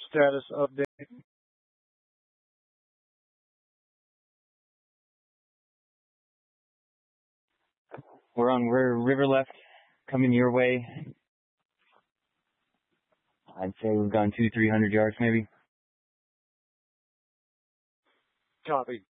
Status update. We're river left, coming your way. I'd say we've gone 200-300 yards maybe. Copy.